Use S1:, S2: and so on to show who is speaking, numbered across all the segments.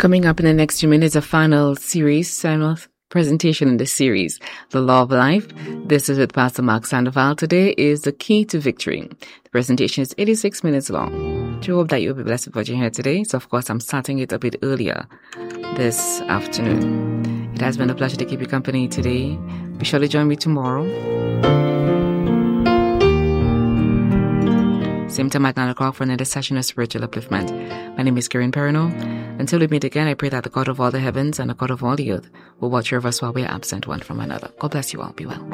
S1: Coming up in the next few minutes, a final presentation in this series, The Law of Life. This is with Pastor Mark Sandoval. Today is the key to victory. The presentation is 86 minutes long. I hope that you'll be blessed with what you heard today. So, of course, I'm starting it a bit earlier this afternoon. It has been a pleasure to keep you company today. Be sure to join me tomorrow. Same time at 9 o'clock for another session of spiritual upliftment. My name is Karen Perino. Until we meet again, I pray that the God of all the heavens and the God of all the earth will watch over us while we are absent one from another. God bless you all. Be well.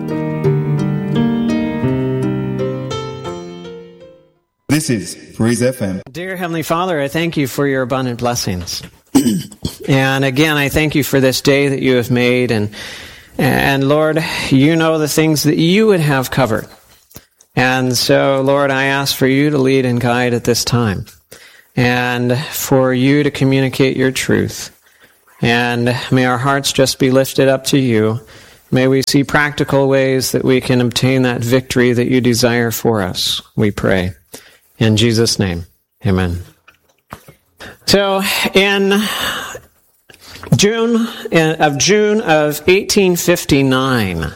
S2: This is Praise FM.
S3: Dear Heavenly Father, I thank you for your abundant blessings. And again, I thank you for this day that you have made. And Lord, you know the things that you would have covered. And so, Lord, I ask for you to lead and guide at this time, and for you to communicate your truth. And may our hearts just be lifted up to you. May we see practical ways that we can obtain that victory that you desire for us, we pray. In Jesus' name, amen. So, in June of 1859,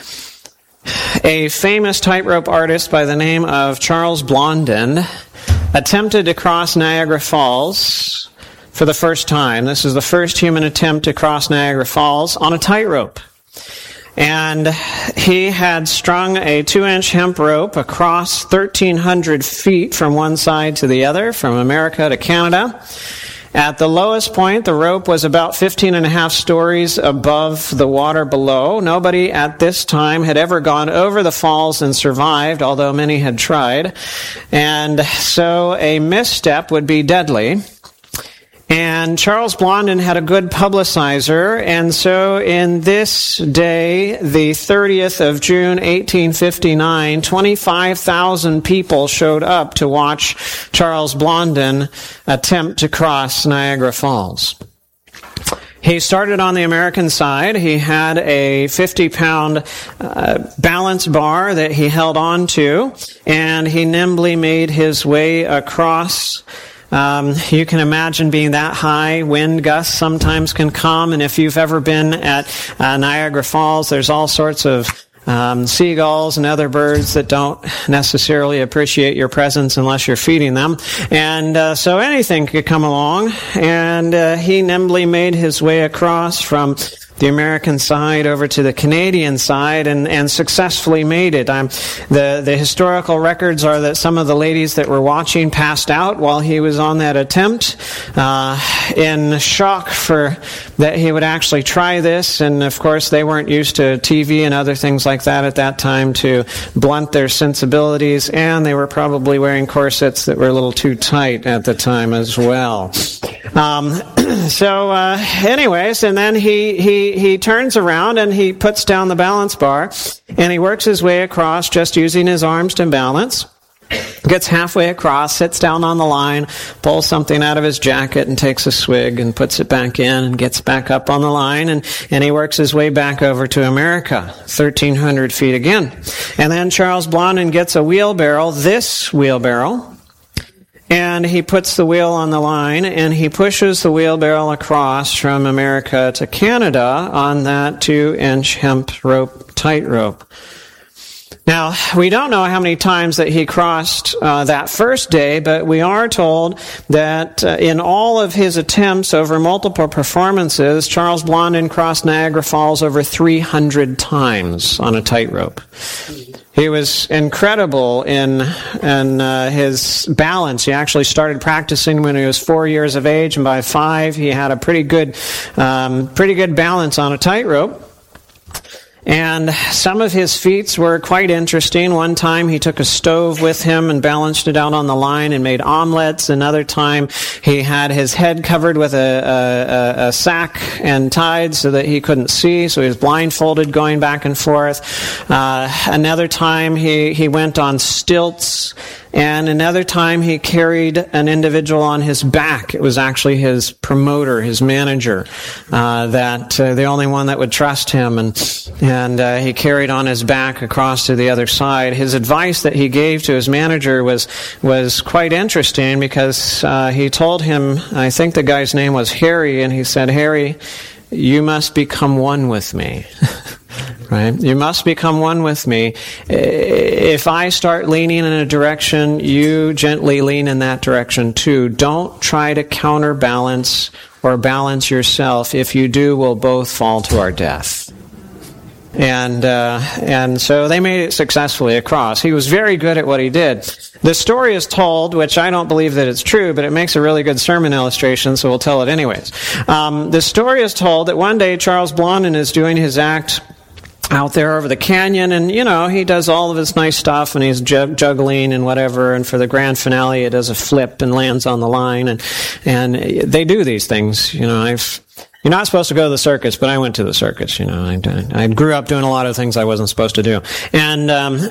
S3: a famous tightrope artist by the name of Charles Blondin attempted to cross Niagara Falls for the first time. This is the first human attempt to cross Niagara Falls on a tightrope. And he had strung a 2-inch hemp rope across 1,300 feet from one side to the other, from America to Canada. At the lowest point, the rope was about 15 and a half stories above the water below. Nobody at this time had ever gone over the falls and survived, although many had tried. And so a misstep would be deadly. And Charles Blondin had a good publicizer, and so in this day, the 30th of June, 1859, 25,000 people showed up to watch Charles Blondin attempt to cross Niagara Falls. He started on the American side. He had a 50-pound balance bar that he held on to, and he nimbly made his way across. You can imagine being that high. Wind gusts sometimes can come, and if you've ever been at Niagara Falls, there's all sorts of seagulls and other birds that don't necessarily appreciate your presence unless you're feeding them. And so anything could come along, and he nimbly made his way across from the American side over to the Canadian side and successfully made it. The historical records are that some of the ladies that were watching passed out while he was on that attempt, in shock for that he would actually try this. And of course, they weren't used to TV and other things like that at that time to blunt their sensibilities, and they were probably wearing corsets that were a little too tight at the time as well. Anyways, and then he turns around and he puts down the balance bar and he works his way across just using his arms to balance. Gets halfway across, sits down on the line, pulls something out of his jacket and takes a swig and puts it back in and gets back up on the line, and he works his way back over to America, 1,300 feet again. And then Charles Blondin gets a wheelbarrow, this wheelbarrow, and he puts the wheel on the line, and he pushes the wheelbarrow across from America to Canada on that 2-inch hemp rope, tightrope. Now, we don't know how many times that he crossed that first day, but we are told that in all of his attempts over multiple performances, Charles Blondin crossed Niagara Falls over 300 times on a tightrope. He was incredible in his balance. He actually started practicing when he was 4 years of age, and by 5 he had a pretty good balance on a tightrope. And some of his feats were quite interesting. One time he took a stove with him and balanced it out on the line and made omelets. Another time he had his head covered with a sack and tied so that he couldn't see, so he was blindfolded going back and forth. Another time he went on stilts And another time he carried an individual on his back. It was actually his promoter, his manager, the only one that would trust him. And he carried on his back across to the other side. His advice that he gave to his manager was quite interesting, because he told him, I think the guy's name was Harry, and he said, "Harry, you must become one with me." Right? You must become one with me. If I start leaning in a direction, you gently lean in that direction too. Don't try to counterbalance or balance yourself. If you do, we'll both fall to our death. And so they made it successfully across. He was very good at what he did. The story is told, which I don't believe that it's true, but it makes a really good sermon illustration, so we'll tell it anyways. The story is told that one day Charles Blondin is doing his act out there over the canyon, and he does all of his nice stuff, and he's juggling and whatever, and for the grand finale he does a flip and lands on the line, and they do these things. You're not supposed to go to the circus, but I went to the circus. I grew up doing a lot of things I wasn't supposed to do, and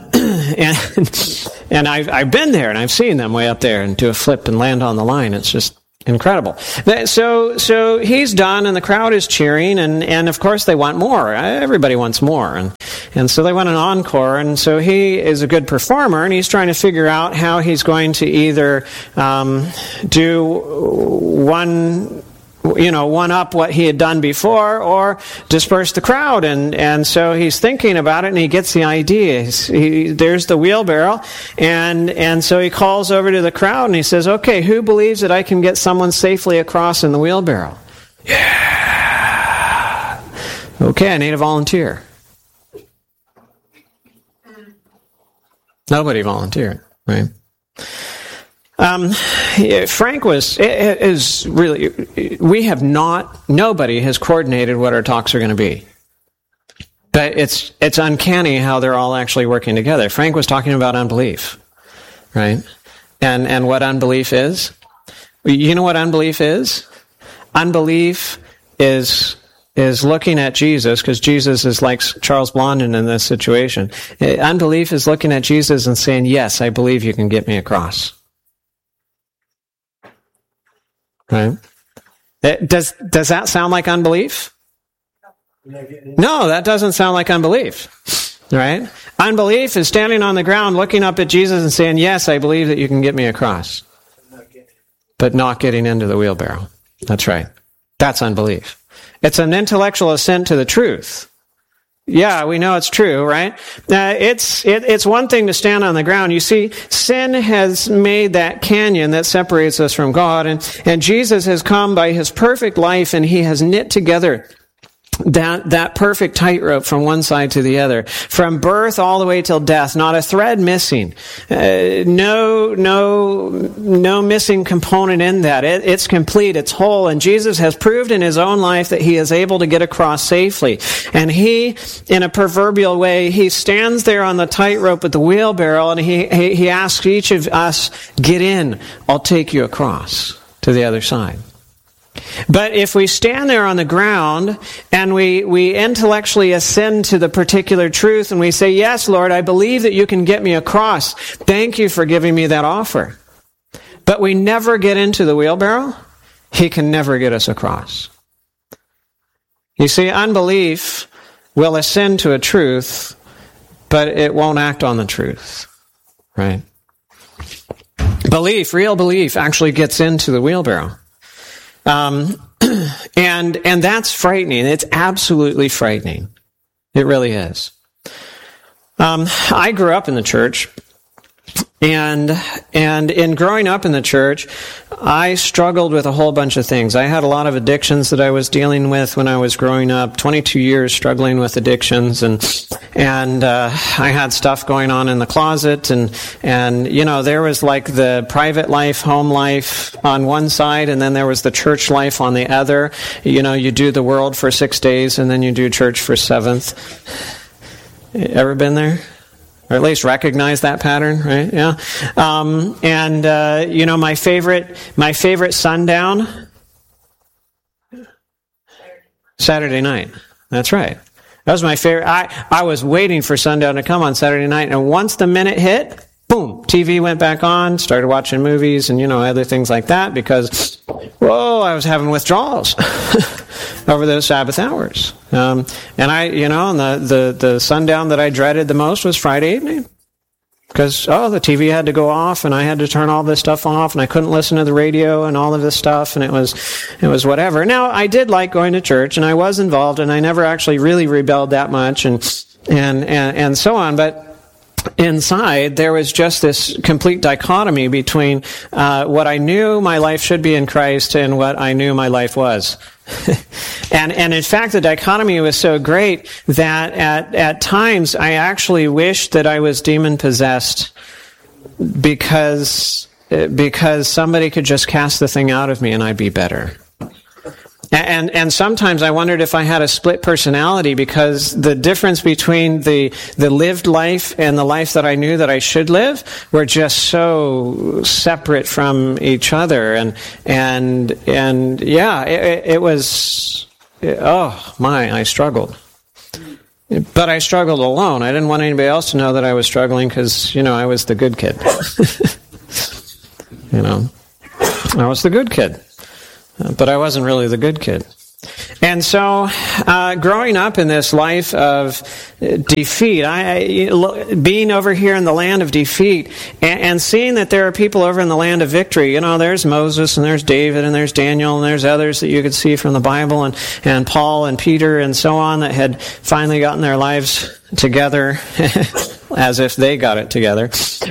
S3: I've been there, and I've seen them way up there and do a flip and land on the line. It's just incredible. So he's done, and the crowd is cheering, and of course they want more. Everybody wants more, and so they want an encore. And so he is a good performer, and he's trying to figure out how he's going to either do one up what he had done before, or disperse the crowd. And so he's thinking about it, and he gets the idea. There's the wheelbarrow, and so he calls over to the crowd, and he says, "Okay, who believes that I can get someone safely across in the wheelbarrow?" Yeah. Okay, I need a volunteer. Nobody volunteered, right? Frank is really, nobody has coordinated what our talks are going to be. But it's uncanny how they're all actually working together. Frank was talking about unbelief, right? And what unbelief is? You know what unbelief is? Unbelief is looking at Jesus, because Jesus is like Charles Blondin in this situation. Unbelief is looking at Jesus and saying, "Yes, I believe you can get me across." Right? Does that sound like unbelief? No, that doesn't sound like unbelief. Right? Unbelief is standing on the ground, looking up at Jesus and saying, "Yes, I believe that you can get me across." But not getting into the wheelbarrow. That's right. That's unbelief. It's an intellectual assent to the truth. Yeah, we know it's true, right? It's one thing to stand on the ground. You see, sin has made that canyon that separates us from God, and Jesus has come by his perfect life, and he has knit together that perfect tightrope from one side to the other, from birth all the way till death, not a thread missing, no missing component in that. It's complete, it's whole, and Jesus has proved in his own life that he is able to get across safely. And he, in a proverbial way, he stands there on the tightrope at the wheelbarrow, and he asks each of us, "Get in, I'll take you across to the other side." But if we stand there on the ground and we intellectually ascend to the particular truth, and we say, "Yes, Lord, I believe that you can get me across. Thank you for giving me that offer." But we never get into the wheelbarrow, he can never get us across. You see, unbelief will ascend to a truth, but it won't act on the truth. Right? Belief, real belief, actually gets into the wheelbarrow. And that's frightening. It's absolutely frightening. It really is. I grew up in the church, and in growing up in the church, I struggled with a whole bunch of things. I had a lot of addictions that I was dealing with when I was growing up. 22 years struggling with addictions, and I had stuff going on in the closet, and there was like the private life, home life on one side, and then there was the church life on the other. You do the world for 6 days, and then you do church for 7th. Ever been there? Or at least recognize that pattern, right? Yeah. My favorite sundown? Saturday night. That's right. That was my favorite. I was waiting for sundown to come on Saturday night, and once the minute hit, boom, TV went back on, started watching movies and, other things like that because, I was having withdrawals over those Sabbath hours. And the sundown that I dreaded the most was Friday evening. Because, the TV had to go off and I had to turn all this stuff off and I couldn't listen to the radio and all of this stuff and it was whatever. Now, I did like going to church and I was involved and I never actually really rebelled that much and so on, but inside, there was just this complete dichotomy between what I knew my life should be in Christ and what I knew my life was. and in fact, the dichotomy was so great that at times I actually wished that I was demon-possessed because somebody could just cast the thing out of me and I'd be better. And sometimes I wondered if I had a split personality because the difference between the lived life and the life that I knew that I should live were just so separate from each other. It was, I struggled. But I struggled alone. I didn't want anybody else to know that I was struggling because, I was the good kid. I was the good kid. But I wasn't really the good kid. And so, growing up in this life of defeat, being over here in the land of defeat, and seeing that there are people over in the land of victory. There's Moses, and there's David, and there's Daniel, and there's others that you could see from the Bible, and Paul, and Peter, and so on, that had finally gotten their lives together, as if they got it together.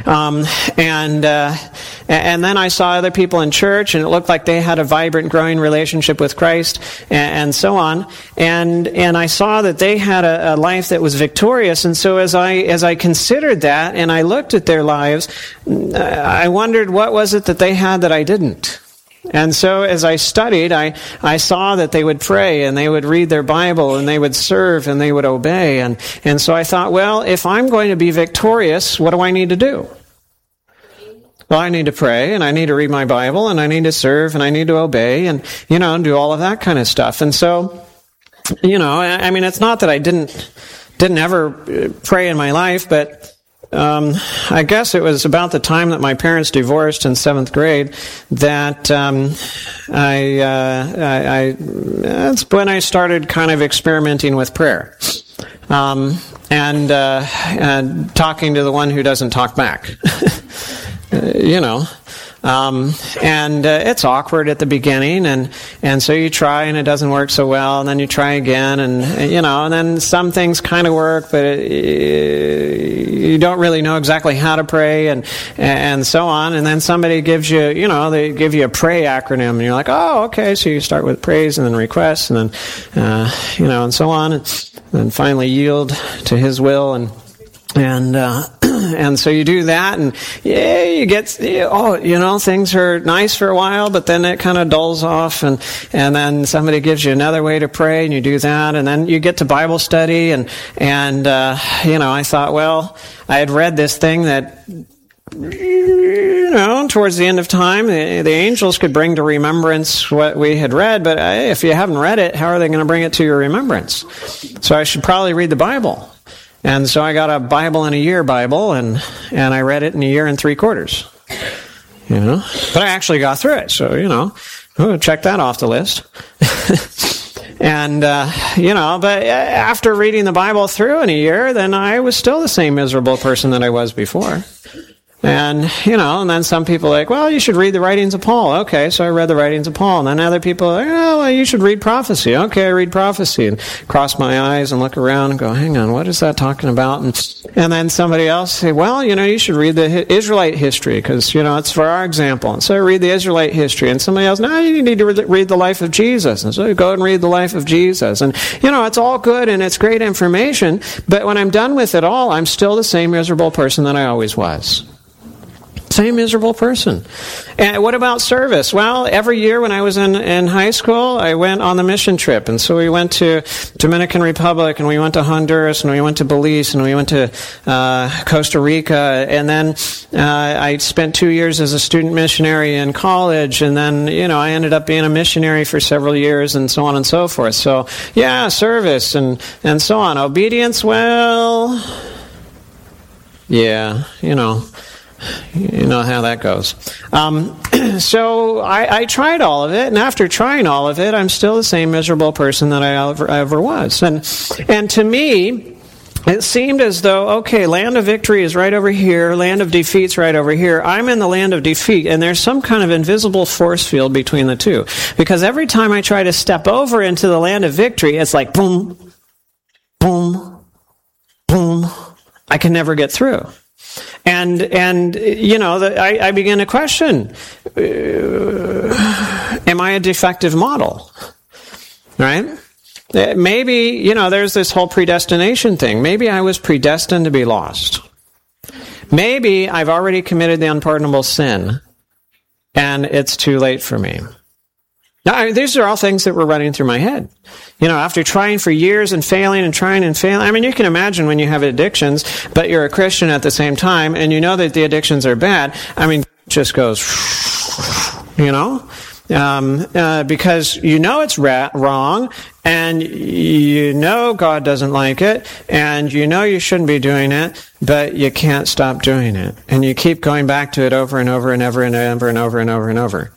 S3: And then I saw other people in church, and it looked like they had a vibrant, growing relationship with Christ, and so on. And I saw that they had a life that was victorious. And so as I considered that, and I looked at their lives, I wondered what was it that they had that I didn't. And so as I studied, I saw that they would pray and they would read their Bible and they would serve and they would obey. And so I thought, well, if I'm going to be victorious, what do I need to do? Well, I need to pray and I need to read my Bible and I need to serve and I need to obey and, do all of that kind of stuff. And so, it's not that I didn't ever pray in my life, but I guess it was about the time that my parents divorced in 7th grade that that's when I started kind of experimenting with prayer and talking to the one who doesn't talk back. It's awkward at the beginning, and so you try and it doesn't work so well, and then you try again, and then some things kind of work, but you don't really know exactly how to pray, and so on, and then somebody gives you, they give you a pray acronym, and you're like, oh, okay, so you start with praise and then requests, and then, and so on, and then finally yield to His will, and so you do that, and you get, things are nice for a while, but then it kind of dulls off, and then somebody gives you another way to pray, and you do that, and then you get to Bible study, and I thought, well, I had read this thing that, towards the end of time, the angels could bring to remembrance what we had read, but if you haven't read it, how are they going to bring it to your remembrance? So I should probably read the Bible. And so I got a Bible in a year Bible, and I read it in a year and 3/4. But I actually got through it, so, check that off the list. And, but after reading the Bible through in a year, then I was still the same miserable person that I was before. And, and then some people are like, well, you should read the writings of Paul. Okay, so I read the writings of Paul. And then other people are like, oh, well, you should read prophecy. Okay, I read prophecy. And cross my eyes and look around and go, hang on, what is that talking about? And then somebody else say, well, you should read the Israelite history because, it's for our example. And so I read the Israelite history. And somebody else, no, you need to read the life of Jesus. And so you go and read the life of Jesus. And, it's all good and it's great information. But when I'm done with it all, I'm still the same miserable person that I always was. Same miserable person. And what about service? Well, every year when I was in high school, I went on the mission trip. And so we went to Dominican Republic, and we went to Honduras, and we went to Belize, and we went to Costa Rica. And then I spent 2 years as a student missionary in college. And then, I ended up being a missionary for several years, and so on and so forth. So, yeah, service and so on. Obedience, well, yeah, You know how that goes. So I tried all of it, and after trying all of it, I'm still the same miserable person that I ever was. And to me, it seemed as though, okay, land of victory is right over here, land of defeat's right over here. I'm in the land of defeat, and there's some kind of invisible force field between the two. Because every time I try to step over into the land of victory, it's like boom, boom, boom. I can never get through. And you know, I begin to question, am I a defective model? Right? Maybe, you know, there's this whole predestination thing. Maybe I was predestined to be lost. Maybe I've already committed the unpardonable sin, and it's too late for me. Now, these are all things that were running through my head. You know, after trying for years and failing and trying and failing. I mean, you can imagine when you have addictions, but you're a Christian at the same time, and you know that the addictions are bad. I mean, it just goes, you know? Because you know it's wrong, and you know God doesn't like it, and you know you shouldn't be doing it, but you can't stop doing it. And you keep going back to it over and over and over and over and over and over and over.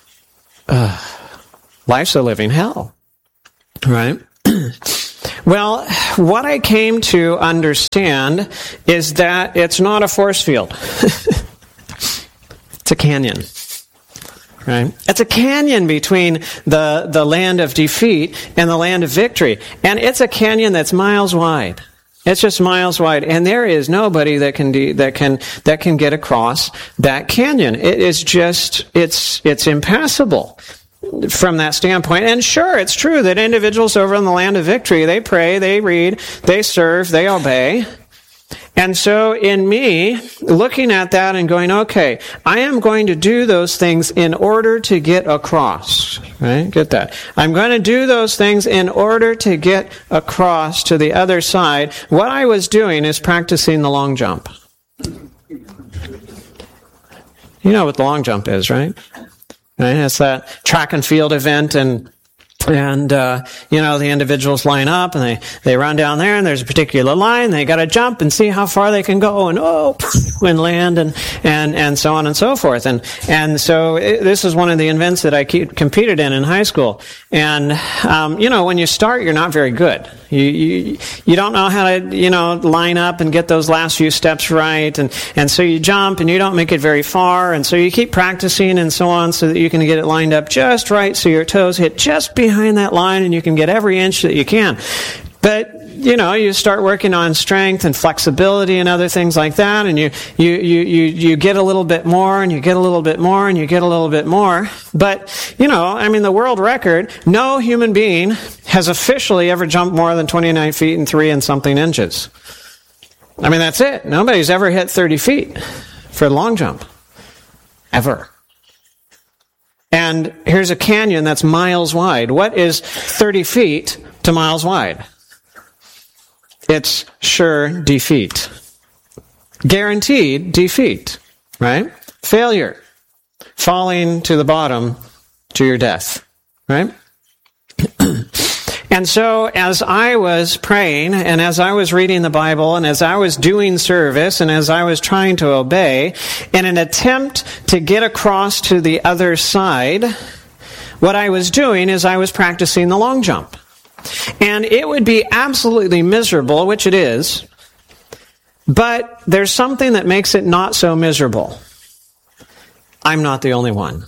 S3: Life's a living hell, right? Well, what I came to understand is that it's not a force field. It's a canyon. Right? It's a canyon between the land of defeat and the land of victory. And it's a canyon that's miles wide. It's just miles wide. And there is nobody that can get across that canyon. It is just, it's impassable from that standpoint. And sure, it's true that individuals over in the land of victory, they pray, they read, they serve, they obey. And so in me, looking at that and going, okay, I am going to do those things in order to get across. Right? Get that. I'm going to do those things in order to get across to the other side. What I was doing is practicing the long jump. You know what the long jump is, right? Right? It's that track and field event, and you know, the individuals line up and they run down there, and there's a particular line. They got to jump and see how far they can go, and and land, and so on and so forth. And so this is one of the events that I competed in high school. And you know, when you start, you're not very good. You don't know how to, you know, line up and get those last few steps right, and so you jump and you don't make it very far, and so you keep practicing and so on so that you can get it lined up just right so your toes hit just behind that line and you can get every inch that you can. But you know, you start working on strength and flexibility and other things like that, and you get a little bit more, and you get a little bit more, and you get a little bit more. But, you know, I mean, the world record, no human being has officially ever jumped more than 29 feet and 3 and something inches. I mean, that's it. Nobody's ever hit 30 feet for a long jump. Ever. And here's a canyon that's miles wide. What is 30 feet to miles wide? It's sure defeat. Guaranteed defeat, right? Failure. Falling to the bottom to your death, right? And so as I was praying, and as I was reading the Bible, and as I was doing service, and as I was trying to obey, in an attempt to get across to the other side, what I was doing is I was practicing the long jump. And it would be absolutely miserable, which it is, but there's something that makes it not so miserable. I'm not the only one.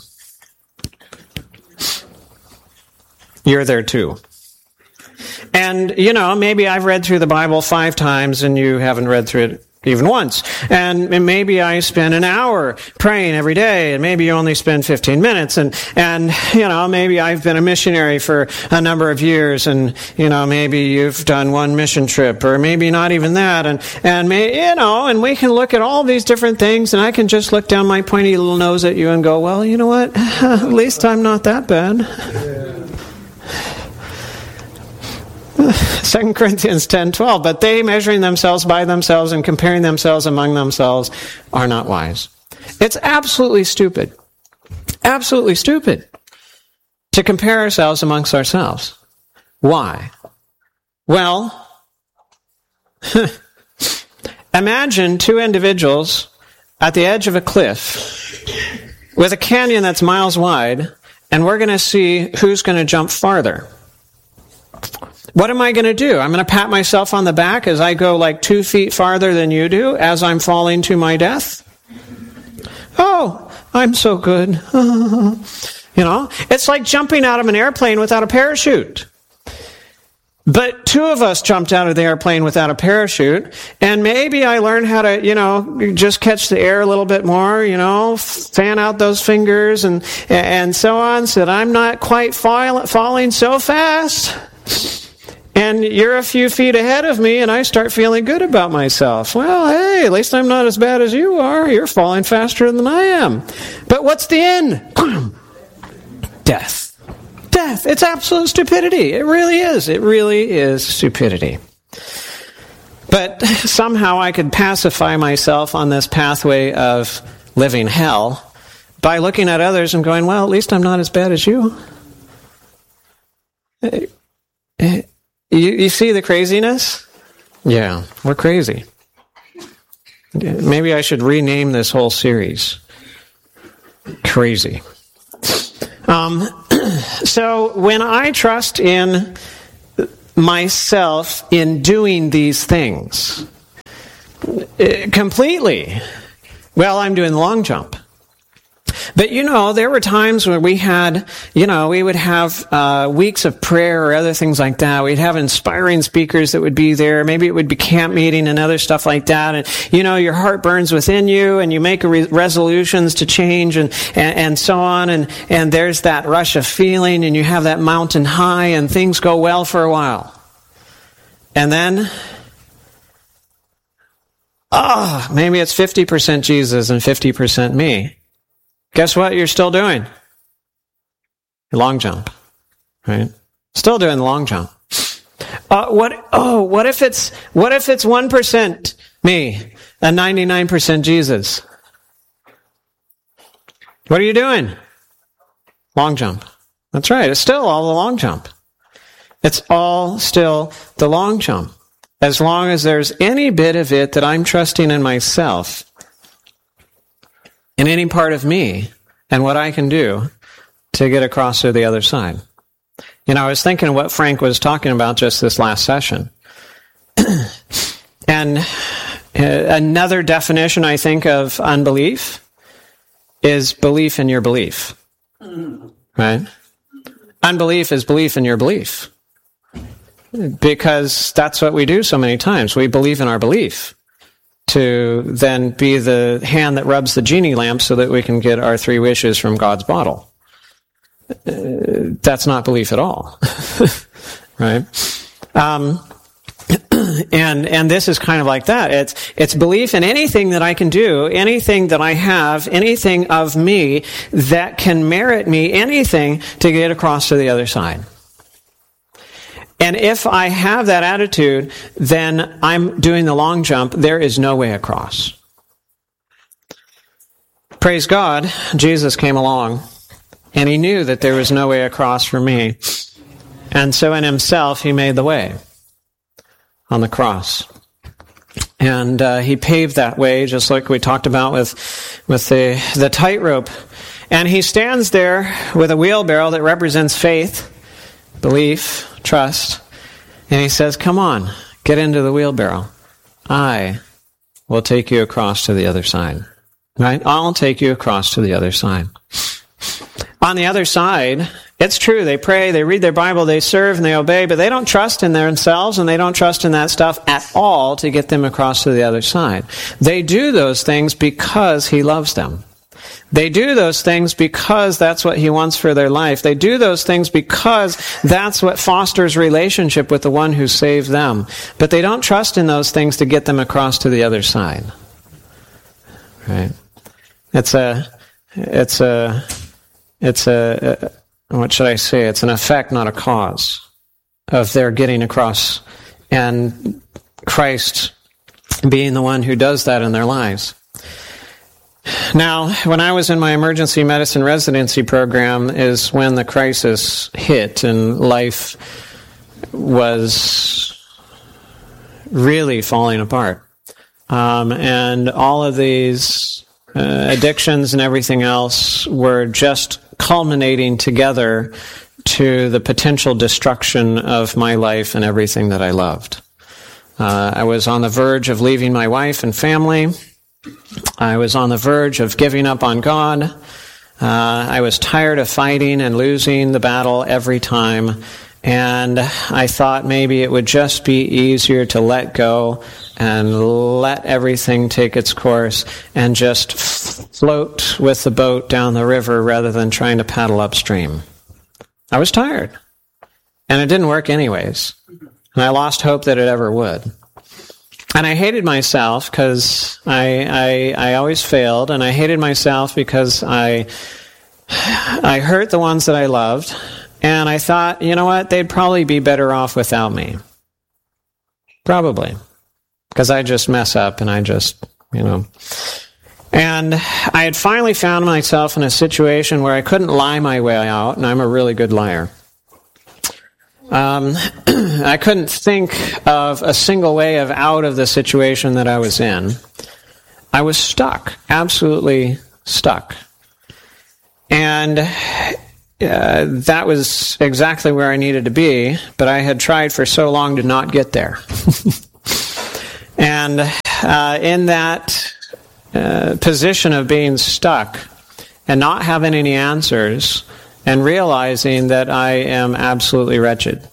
S3: You're there too. And, you know, maybe I've read through the Bible 5 times and you haven't read through it even once. And maybe I spend an hour praying every day, and maybe you only spend 15 minutes. And you know, maybe I've been a missionary for a number of years, and, you know, maybe you've done one mission trip, or maybe not even that. And you know, and we can look at all these different things, and I can just look down my pointy little nose at you and go, well, you know what? At least I'm not that bad. 2 Corinthians 10:12, but they, measuring themselves by themselves and comparing themselves among themselves, are not wise. It's absolutely stupid to compare ourselves amongst ourselves. Why? Well, imagine 2 individuals at the edge of a cliff with a canyon that's miles wide, and we're going to see who's going to jump farther. What am I going to do? I'm going to pat myself on the back as I go like 2 feet farther than you do as I'm falling to my death? Oh, I'm so good. It's like jumping out of an airplane without a parachute. But 2 of us jumped out of the airplane without a parachute, and maybe I learned how to, just catch the air a little bit more, fan out those fingers and so on, so that I'm not quite falling so fast. And you're a few feet ahead of me, and I start feeling good about myself. Well, hey, at least I'm not as bad as you are. You're falling faster than I am. But what's the end? Death. Death. It's absolute stupidity. It really is. It really is stupidity. But somehow I could pacify myself on this pathway of living hell by looking at others and going, well, at least I'm not as bad as you. You see the craziness? Yeah, we're crazy. Maybe I should rename this whole series. Crazy. So when I trust in myself in doing these things completely, well, I'm doing the long jump. But there were times when we had, we would have weeks of prayer or other things like that. We'd have inspiring speakers that would be there. Maybe it would be camp meeting and other stuff like that. And, your heart burns within you and you make resolutions to change and so on. And there's that rush of feeling and you have that mountain high and things go well for a while. And then, maybe it's 50% Jesus and 50% me. Guess what you're still doing? Long jump, right? Still doing the long jump. What if it's 1% me and 99% Jesus? What are you doing? Long jump. That's right. It's still all the long jump. It's all still the long jump. As long as there's any bit of it that I'm trusting in myself, in any part of me, and what I can do to get across to the other side. I was thinking of what Frank was talking about just this last session. And another definition, I think, of unbelief is belief in your belief. Right? Unbelief is belief in your belief. Because that's what we do so many times. We believe in our belief to then be the hand that rubs the genie lamp so that we can get our 3 wishes from God's bottle. That's not belief at all. Right? And this is kind of like that. It's belief in anything that I can do, anything that I have, anything of me that can merit me anything to get across to the other side. And if I have that attitude, then I'm doing the long jump. There is no way across. Praise God, Jesus came along, and he knew that there was no way across for me. And so in himself, he made the way on the cross. And he paved that way, just like we talked about with the tightrope. And he stands there with a wheelbarrow that represents faith, belief, trust, and he says, come on, get into the wheelbarrow. I will take you across to the other side. Right? I'll take you across to the other side. On the other side, it's true, they pray, they read their Bible, they serve, and they obey, but they don't trust in themselves, and they don't trust in that stuff at all to get them across to the other side. They do those things because he loves them. They do those things because that's what he wants for their life. They do those things because that's what fosters relationship with the one who saved them. But they don't trust in those things to get them across to the other side. Right? It's a what should I say? It's an effect, not a cause, of their getting across and Christ being the one who does that in their lives. Now, when I was in my emergency medicine residency program is when the crisis hit and life was really falling apart. And all of these addictions and everything else were just culminating together to the potential destruction of my life and everything that I loved. I was on the verge of leaving my wife and family. I was on the verge of giving up on God. I was tired of fighting and losing the battle every time. And I thought maybe it would just be easier to let go and let everything take its course and just float with the boat down the river rather than trying to paddle upstream. I was tired. And it didn't work anyways. And I lost hope that it ever would. And I hated myself because I always failed. And I hated myself because I hurt the ones that I loved. And I thought, you know what, they'd probably be better off without me. Probably. Because I just mess up and I just, And I had finally found myself in a situation where I couldn't lie my way out, and I'm a really good liar. I couldn't think of a single way out of the situation that I was in. I was stuck, absolutely stuck. And that was exactly where I needed to be, but I had tried for so long to not get there. And in that position of being stuck and not having any answers and realizing that I am absolutely wretched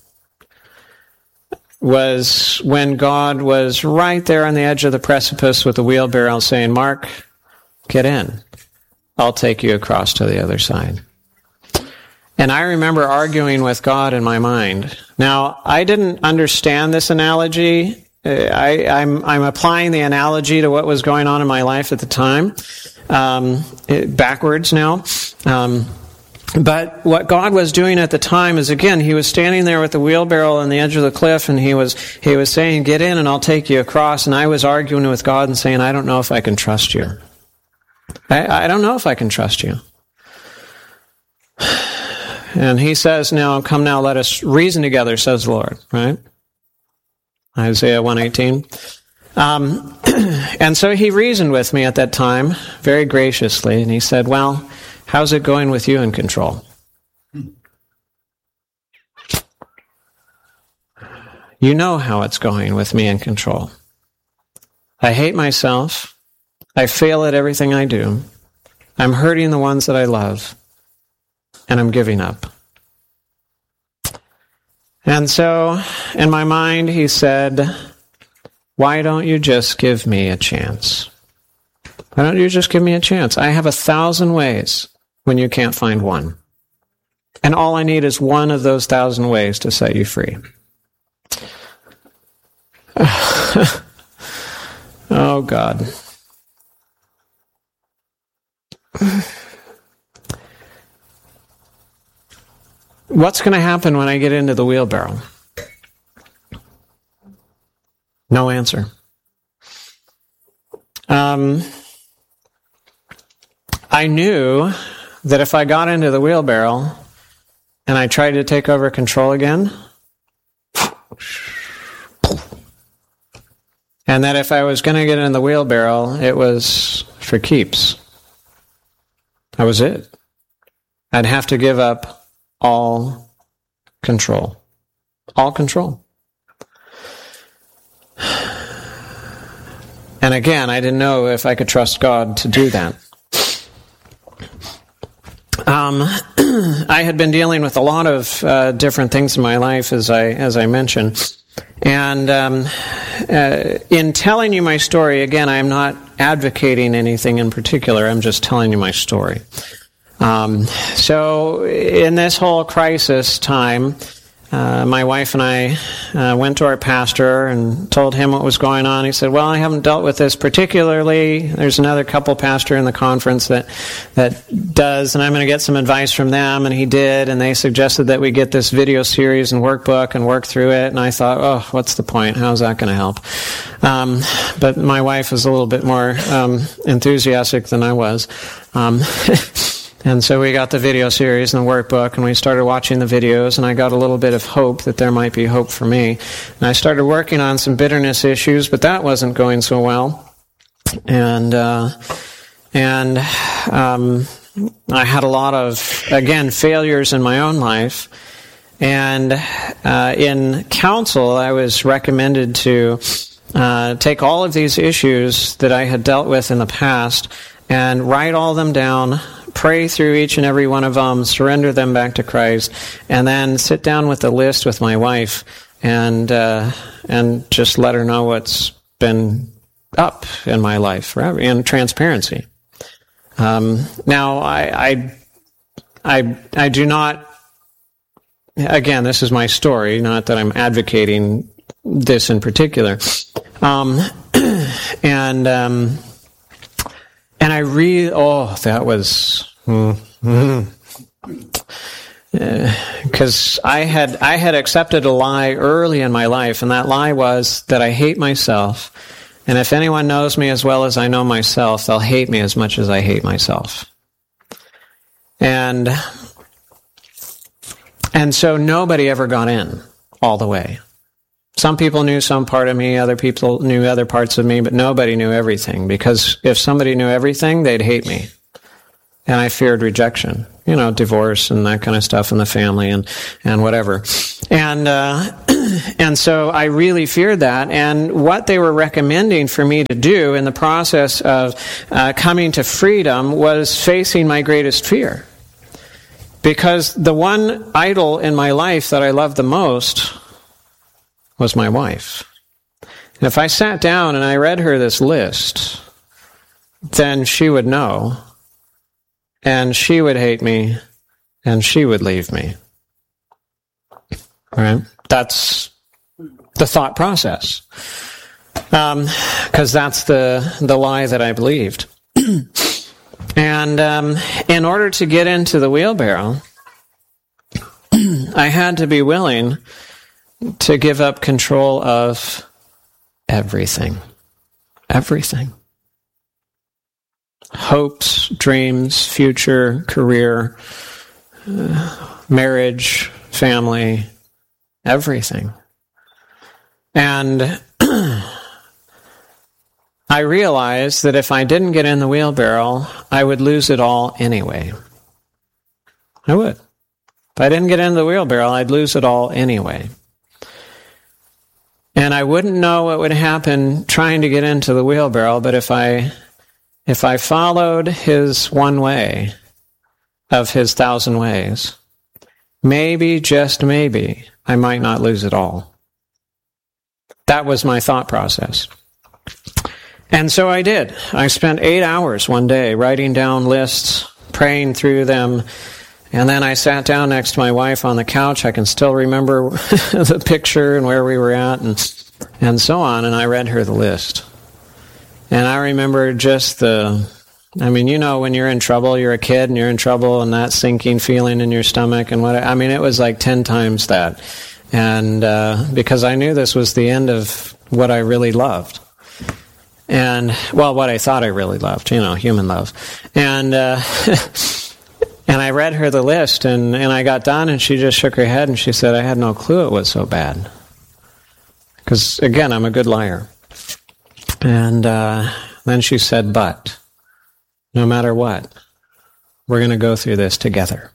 S3: was when God was right there on the edge of the precipice with the wheelbarrow saying, Mark, get in. I'll take you across to the other side. And I remember arguing with God in my mind. Now, I didn't understand this analogy. I'm applying the analogy to what was going on in my life at the time, backwards now. But what God was doing at the time is, again, He was standing there with the wheelbarrow on the edge of the cliff, and He was saying, get in and I'll take you across. And I was arguing with God and saying, I don't know if I can trust you. I don't know if I can trust you. And He says, now, come now, let us reason together, says the Lord, right? Isaiah 1:18. And so He reasoned with me at that time, very graciously, and He said, well, how's it going with you in control? You know how it's going with me in control. I hate myself. I fail at everything I do. I'm hurting the ones that I love. And I'm giving up. And so, in my mind, He said, why don't you just give me a chance? Why don't you just give me a chance? I have 1,000 ways when you can't find one. And all I need is one of those 1,000 ways to set you free. Oh, God. What's going to happen when I get into the wheelbarrow? No answer. I knew that if I got into the wheelbarrow and I tried to take over control again, and that if I was going to get in the wheelbarrow, it was for keeps. That was it. I'd have to give up all control. All control. And again, I didn't know if I could trust God to do that. I had been dealing with a lot of different things in my life, as I mentioned. And in telling you my story, again, I am not advocating anything in particular. I'm just telling you my story. So in this whole crisis time, my wife and I went to our pastor and told him what was going on. He said, well, I haven't dealt with this particularly. There's another couple pastor in the conference that does, and I'm going to get some advice from them. And he did, and they suggested that we get this video series and workbook and work through it. And I thought, oh, what's the point? How's that going to help? But my wife was a little bit more enthusiastic than I was. And so we got the video series and the workbook, and we started watching the videos, and I got a little bit of hope that there might be hope for me. And I started working on some bitterness issues, but that wasn't going so well. And And I had a lot of, again, failures in my own life. And in counsel, I was recommended to take all of these issues that I had dealt with in the past and write all them down, pray through each and every one of them, surrender them back to Christ, and then sit down with a list with my wife and just let her know what's been up in my life, right? In transparency. Now, I do not. Again, this is my story, not that I'm advocating this in particular. And I that was, because I had accepted a lie early in my life, and that lie was that I hate myself. And if anyone knows me as well as I know myself, they'll hate me as much as I hate myself. And so nobody ever got in all the way. Some people knew some part of me, other people knew other parts of me, but nobody knew everything, because if somebody knew everything, they'd hate me. And I feared rejection, divorce and that kind of stuff in the family and whatever. And so I really feared that. And what they were recommending for me to do in the process of coming to freedom was facing my greatest fear. Because the one idol in my life that I loved the most was my wife. And if I sat down and I read her this list, then she would know, and she would hate me, and she would leave me. All right? That's the thought process. Because that's the lie that I believed. And in order to get into the wheelbarrow, I had to be willing to give up control of everything. Everything. Hopes, dreams, future, career, marriage, family, everything. And I realized that if I didn't get in the wheelbarrow, I would lose it all anyway. I would. If I didn't get in the wheelbarrow, I'd lose it all anyway. And I wouldn't know what would happen trying to get into the wheelbarrow, but if I followed his one way of his 1,000 ways, maybe, just maybe, I might not lose it all. That was my thought process. And so I did. I spent 8 hours one day writing down lists, praying through them, and then I sat down next to my wife on the couch. I can still remember the picture and where we were at and so on, and I read her the list. And I remember just when you're in trouble, you're a kid and you're in trouble, and that sinking feeling in your stomach and it was like 10 times that. And because I knew this was the end of what I really loved. And, what I thought I really loved, human love. And and I read her the list, and I got done, and she just shook her head, and she said, I had no clue it was so bad. Because, again, I'm a good liar. And then she said, but, no matter what, we're going to go through this together.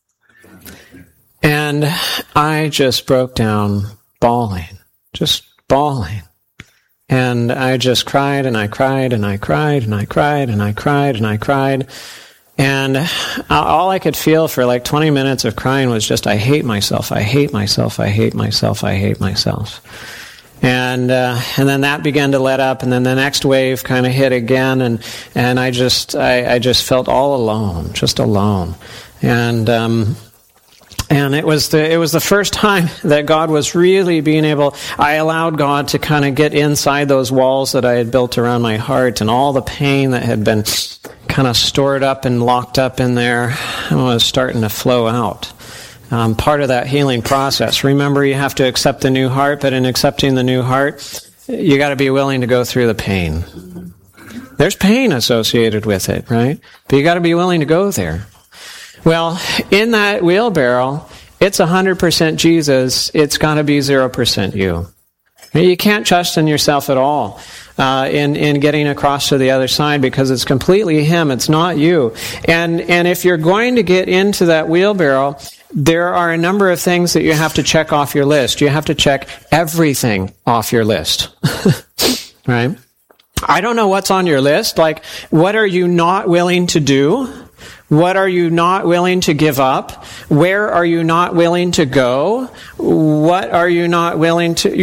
S3: And I just broke down bawling, just bawling. And I just cried, and I cried, and I cried, and I cried, and I cried, and I cried. And all I could feel for like 20 minutes of crying was just, I hate myself, I hate myself, I hate myself, I hate myself. And then that began to let up, and then the next wave kind of hit again, and I just felt all alone, just alone. And it was the first time that God was really being able, I allowed God to kind of get inside those walls that I had built around my heart, and all the pain that had been kind of stored up and locked up in there was starting to flow out. Part of that healing process. Remember, you have to accept the new heart, but in accepting the new heart, you got to be willing to go through the pain. There's pain associated with it, right? But you got to be willing to go there. Well, in that wheelbarrow, it's 100% Jesus. It's got to be 0% you. You can't trust in yourself at all in getting across to the other side, because it's completely Him. It's not you. And if you're going to get into that wheelbarrow, there are a number of things that you have to check off your list. You have to check everything off your list. Right? I don't know what's on your list. Like, what are you not willing to do? What are you not willing to give up? Where are you not willing to go? What are you not willing to,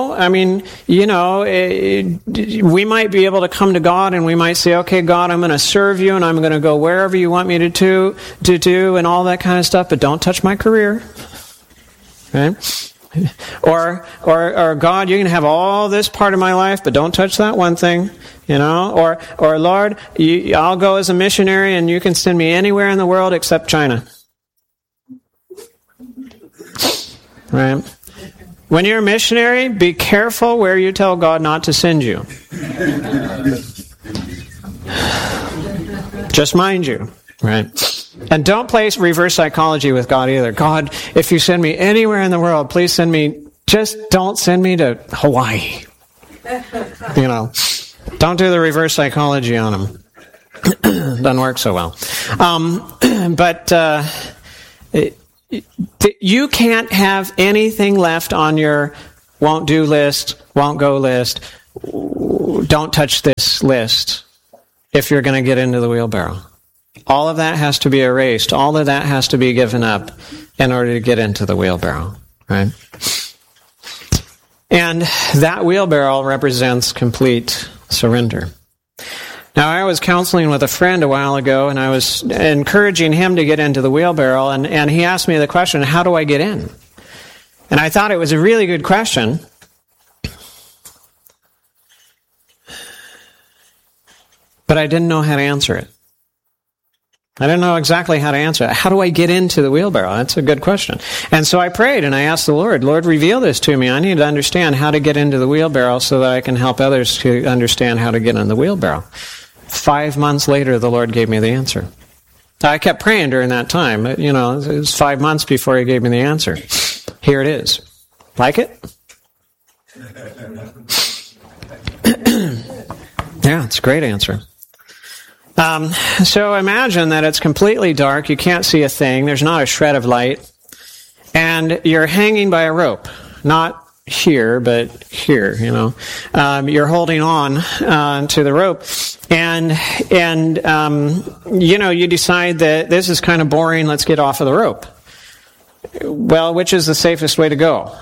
S3: we might be able to come to God and we might say, okay, God, I'm going to serve you and I'm going to go wherever you want me to do and all that kind of stuff, but don't touch my career. Okay? Or God, you can have all this part of my life, but don't touch that one thing. Or Lord, I'll go as a missionary and you can send me anywhere in the world except China. Right? When you're a missionary, be careful where you tell God not to send you. Just mind you. Right? And don't play reverse psychology with God either. God, if you send me anywhere in the world, please send me, just don't send me to Hawaii. Don't do the reverse psychology on them. Doesn't work so well. You can't have anything left on your won't do list, won't go list, don't touch this list if you're going to get into the wheelbarrow. All of that has to be erased. All of that has to be given up in order to get into the wheelbarrow, right? And that wheelbarrow represents complete surrender. Now, I was counseling with a friend a while ago, and I was encouraging him to get into the wheelbarrow, and he asked me the question, how do I get in? And I thought it was a really good question. But I didn't know how to answer it. I didn't know exactly how to answer it. How do I get into the wheelbarrow? That's a good question. And so I prayed and I asked the Lord, reveal this to me. I need to understand how to get into the wheelbarrow so that I can help others to understand how to get in the wheelbarrow. 5 months later, the Lord gave me the answer. I kept praying during that time. It was 5 months before He gave me the answer. Here it is. Like it? Yeah, it's a great answer. So imagine that it's completely dark, you can't see a thing, there's not a shred of light, and you're hanging by a rope. Not here, but here, You're holding on to the rope, and you decide that this is kind of boring, let's get off of the rope. Well, which is the safest way to go?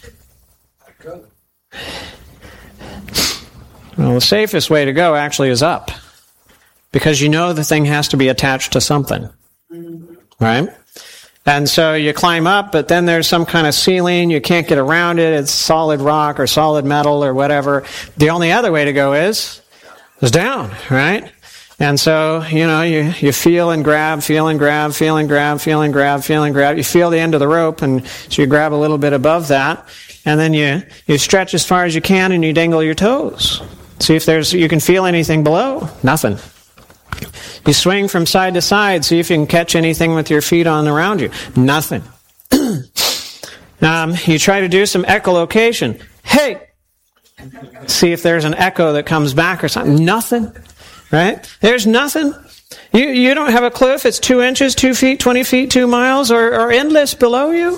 S3: Well, the safest way to go actually is up. Because the thing has to be attached to something. Right? And so you climb up, but then there's some kind of ceiling. You can't get around it. It's solid rock or solid metal or whatever. The only other way to go is down, right? And so, you feel and grab, feel and grab, feel and grab, feel and grab, feel and grab. You feel the end of the rope, and so you grab a little bit above that, and then you stretch as far as you can, and you dangle your toes. See if you can feel anything below. Nothing. You swing from side to side, see if you can catch anything with your feet on around you. Nothing. You try to do some echolocation. Hey! See if there's an echo that comes back or something. Nothing. Right? There's nothing. You don't have a clue if it's 2 inches, 2 feet, 20 feet, 2 miles, or endless below you.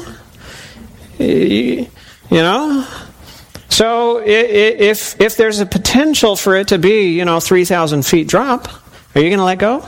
S3: So if there's a potential for it to be, 3,000 feet drop, are you going to let go?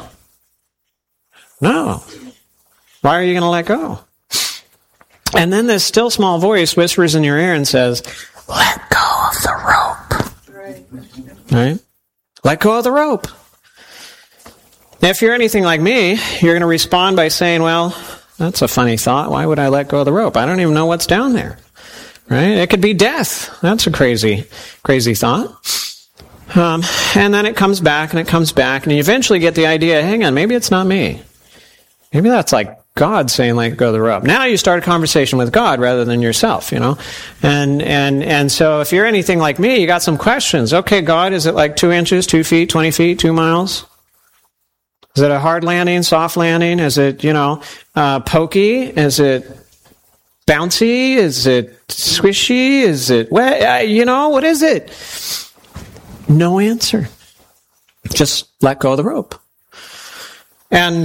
S3: No. Why are you going to let go? And then this still small voice whispers in your ear and says, let go of the rope. Right? Let go of the rope. Now, if you're anything like me, you're going to respond by saying, well, that's a funny thought. Why would I let go of the rope? I don't even know what's down there. Right? It could be death. That's a crazy, crazy thought. And then it comes back and it comes back, and you eventually get the idea, hang on, maybe it's not me. Maybe that's like God saying, let go of the rope. Now you start a conversation with God rather than yourself, And so if you're anything like me, you got some questions. Okay, God, is it like 2 inches, 2 feet, 20 feet, 2 miles? Is it a hard landing, soft landing? Is it, pokey? Is it bouncy? Is it squishy? Is it wet? What is it? No answer. Just let go of the rope. And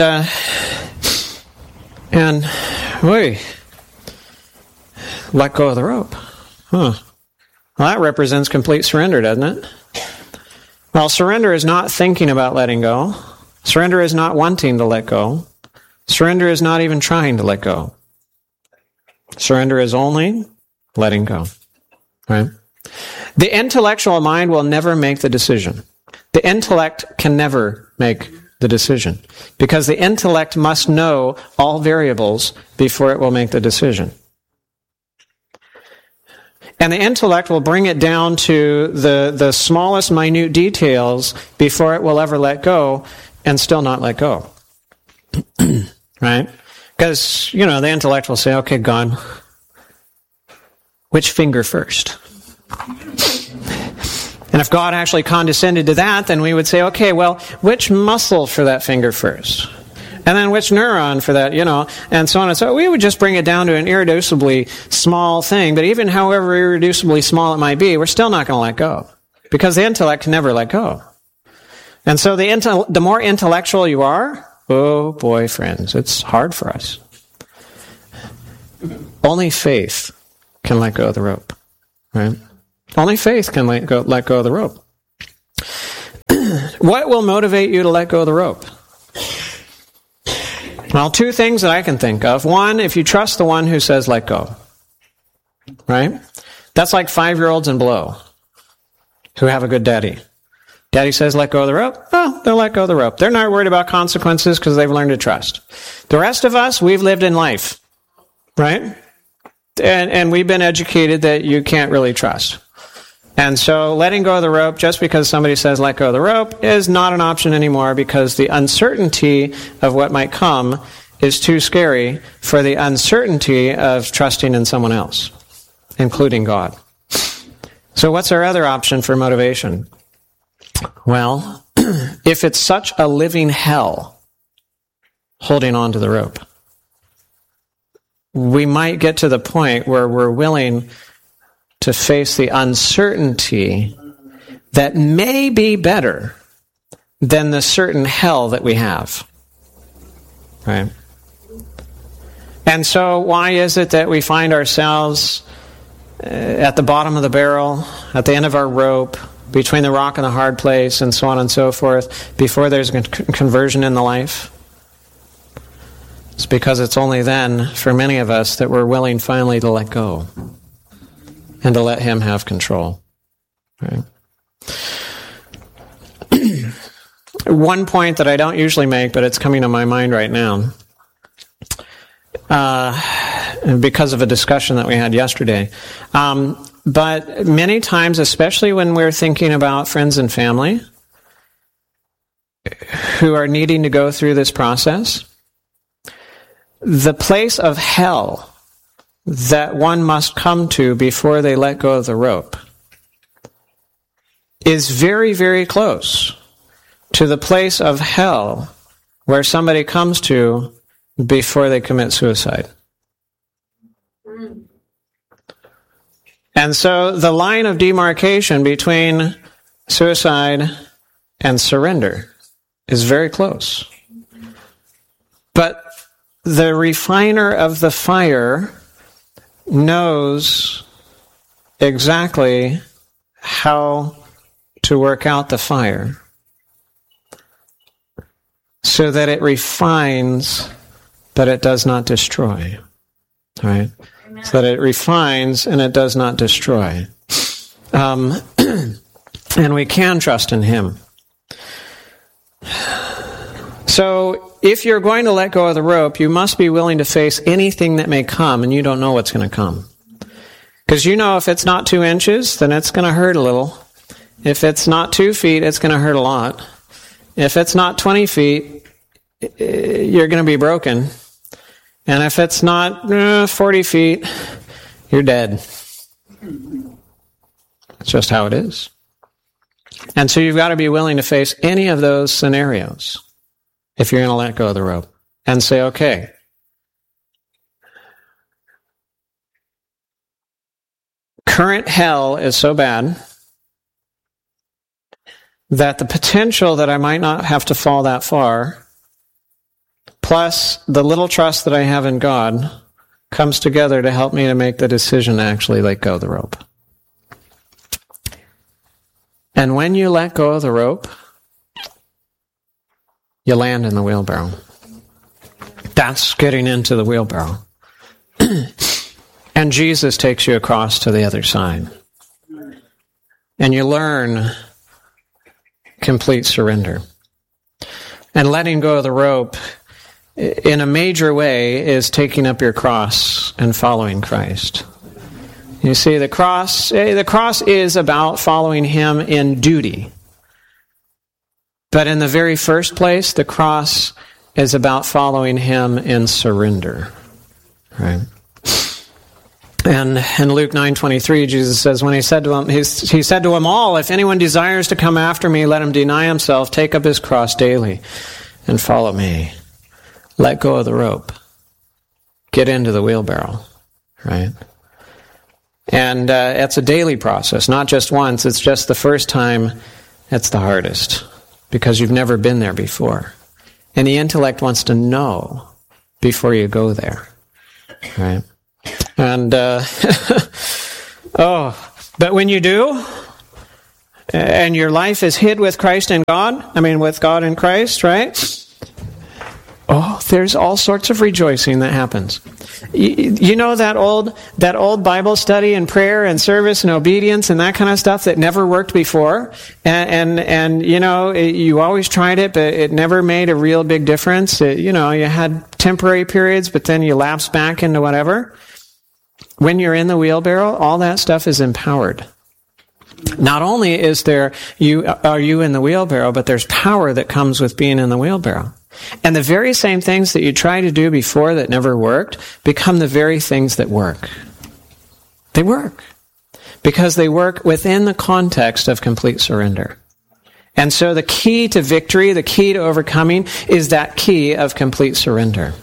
S3: let go of the rope. Well, that represents complete surrender, doesn't it? Well, surrender is not thinking about letting go. Surrender is not wanting to let go. Surrender is not even trying to let go. Surrender is only letting go. Right? The intellectual mind will never make the decision. The intellect can never make the decision, because the intellect must know all variables before it will make the decision. And the intellect will bring it down to the smallest minute details before it will ever let go, and still not let go. Right? Because, the intellect will say, okay, God, which finger first? And if God actually condescended to that, then we would say, okay, well, which muscle for that finger first? And then which neuron for that, and so on and so on. We would just bring it down to an irreducibly small thing, but even however irreducibly small it might be, we're still not going to let go. Because the intellect can never let go. And so the more intellectual you are, oh boy, friends, it's hard for us. Only faith can let go of the rope. Right? Only faith can let go of the rope. What will motivate you to let go of the rope? Well, two things that I can think of. One, if you trust the one who says let go. Right? That's like 5-year-olds and below who have a good daddy. Daddy says let go of the rope. Oh, they'll let go of the rope. They're not worried about consequences because they've learned to trust. The rest of us, we've lived in life. Right? And we've been educated that you can't really trust. And so letting go of the rope, just because somebody says let go of the rope, is not an option anymore, because the uncertainty of what might come is too scary for the uncertainty of trusting in someone else, including God. So what's our other option for motivation? Well, if it's such a living hell holding on to the rope, we might get to the point where we're willing to face the uncertainty that may be better than the certain hell that we have. Right? And so why is it that we find ourselves at the bottom of the barrel, at the end of our rope, between the rock and the hard place, and so on and so forth, before there's conversion in the life? It's because it's only then, for many of us, that we're willing finally to let go and to let Him have control. Right? One point that I don't usually make, but it's coming to my mind right now, because of a discussion that we had yesterday. But many times, especially when we're thinking about friends and family who are needing to go through this process, the place of hell that one must come to before they let go of the rope is very, very close to the place of hell where somebody comes to before they commit suicide. And so the line of demarcation between suicide and surrender is very close. But the refiner of the fire knows exactly how to work out the fire so that it refines, but it does not destroy. Right? Amen. So that it refines and it does not destroy. And we can trust in Him. So, if you're going to let go of the rope, you must be willing to face anything that may come, and you don't know what's going to come. Because you know if it's not 2 inches, then it's going to hurt a little. If it's not 2 feet, it's going to hurt a lot. If it's not 20 feet, you're going to be broken. And if it's not 40 feet, you're dead. That's just how it is. And so you've got to be willing to face any of those scenarios if you're going to let go of the rope and say, okay, current hell is so bad that the potential that I might not have to fall that far, plus the little trust that I have in God, comes together to help me to make the decision to actually let go of the rope. And when you let go of the rope, you land in the wheelbarrow. That's getting into the wheelbarrow. And Jesus takes you across to the other side. And you learn complete surrender. And letting go of the rope, in a major way, is taking up your cross and following Christ. You see, the cross is about following Him in duty. But in the very first place, the cross is about following Him in surrender. Right? And in Luke 9:23, Jesus says, when he said to them all, if anyone desires to come after me, let him deny himself, take up his cross daily, and follow me. Let go of the rope. Get into the wheelbarrow. Right? And it's a daily process, not just once. It's just the first time it's the hardest, because you've never been there before. And the intellect wants to know before you go there. Right? And, but when you do, and your life is hid with Christ in God, with God in Christ, right? There's all sorts of rejoicing that happens. You know that old Bible study and prayer and service and obedience and that kind of stuff that never worked before, and you always tried it, but it never made a real big difference. You had temporary periods, but then you lapse back into whatever. When you're in the wheelbarrow, all that stuff is empowered. Not only are you in the wheelbarrow, but there's power that comes with being in the wheelbarrow. And the very same things that you tried to do before that never worked become the very things that work. They work. Because they work within the context of complete surrender. And so the key to victory, the key to overcoming, is that key of complete surrender.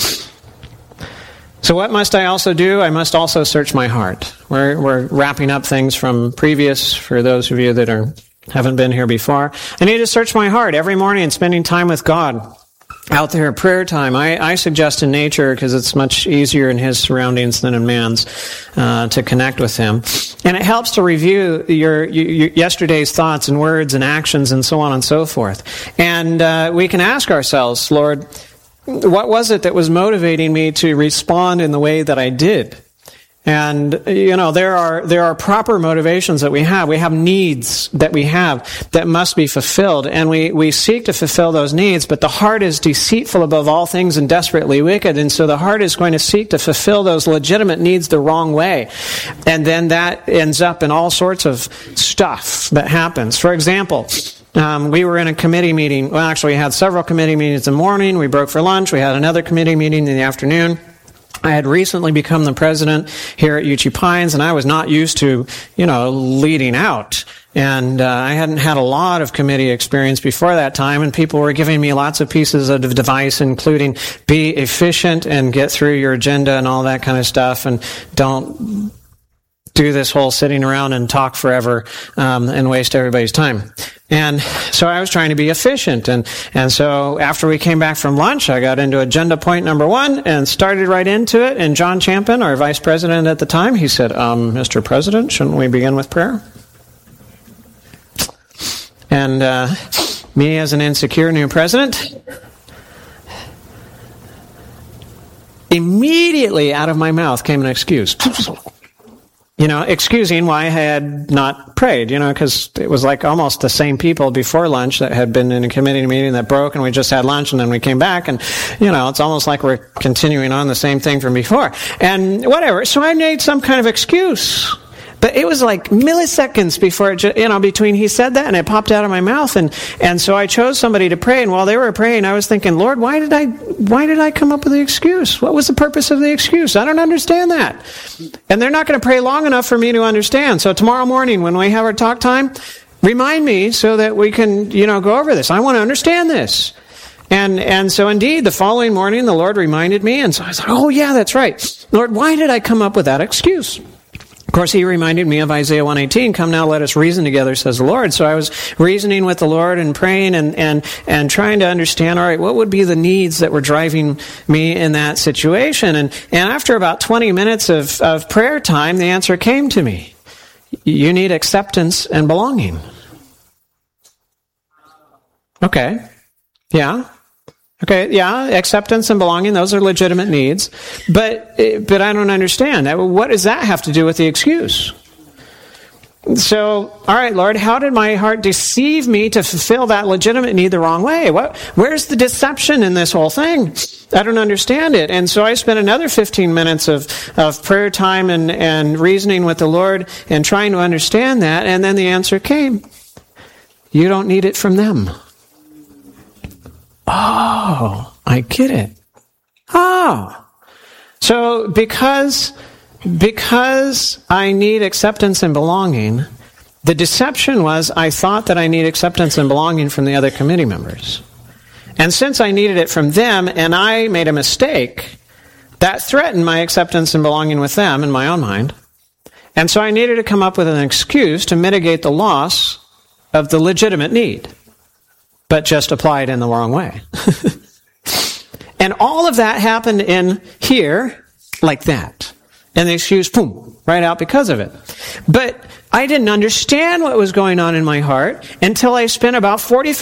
S3: So what must I also do? I must also search my heart. We're wrapping up things from previous, for those of you that haven't been here before. I need to search my heart every morning and spending time with God. Out there at prayer time, I suggest in nature, because it's much easier in His surroundings than in man's, to connect with Him. And it helps to review your yesterday's thoughts and words and actions and so on and so forth. And we can ask ourselves, Lord, what was it that was motivating me to respond in the way that I did? And, there are proper motivations that we have. We have needs that we have that must be fulfilled. And we seek to fulfill those needs, but the heart is deceitful above all things and desperately wicked. And so the heart is going to seek to fulfill those legitimate needs the wrong way. And then that ends up in all sorts of stuff that happens. For example, we were in a committee meeting. Well, actually, we had several committee meetings in the morning. We broke for lunch. We had another committee meeting in the afternoon. I had recently become the president here at Uchee Pines, and I was not used to, leading out. And I hadn't had a lot of committee experience before that time, and people were giving me lots of pieces of advice, including be efficient and get through your agenda and all that kind of stuff, and don't do this whole sitting around and talk forever and waste everybody's time. And so I was trying to be efficient. And so after we came back from lunch, I got into agenda point number 1 and started right into it. And John Champion, our vice president at the time, he said, Mr. President, shouldn't we begin with prayer? And me as an insecure new president, immediately out of my mouth came an excuse. Excusing why I had not prayed, because it was like almost the same people before lunch that had been in a committee meeting that broke, and we just had lunch, and then we came back, and, it's almost like we're continuing on the same thing from before. And whatever. So I made some kind of excuse. But it was like milliseconds before between he said that and it popped out of my mouth, and so I chose somebody to pray. And while they were praying, I was thinking, Lord, why did I come up with the excuse? What was the purpose of the excuse? I don't understand that. And they're not going to pray long enough for me to understand. So tomorrow morning when we have our talk time, remind me so that we can go over this. I want to understand this. And so indeed, the following morning, the Lord reminded me, and so I was like, oh yeah, that's right. Lord, why did I come up with that excuse? Of course, he reminded me of Isaiah 1:18, come now, let us reason together, says the Lord. So I was reasoning with the Lord and praying and trying to understand, all right, what would be the needs that were driving me in that situation? And after about 20 minutes of prayer time, the answer came to me. You need acceptance and belonging. Okay. Yeah. Okay, yeah, acceptance and belonging, those are legitimate needs. But I don't understand. What does that have to do with the excuse? So, all right, Lord, how did my heart deceive me to fulfill that legitimate need the wrong way? Where's the deception in this whole thing? I don't understand it. And so I spent another 15 minutes of prayer time and reasoning with the Lord and trying to understand that. And then the answer came. You don't need it from them. Oh, I get it. Oh. So because I need acceptance and belonging, the deception was I thought that I need acceptance and belonging from the other committee members. And since I needed it from them and I made a mistake, that threatened my acceptance and belonging with them in my own mind. And so I needed to come up with an excuse to mitigate the loss of the legitimate need, but just applied in the wrong way. And all of that happened in here like that. And the excuse, boom, right out because of it. But I didn't understand what was going on in my heart until I spent about 45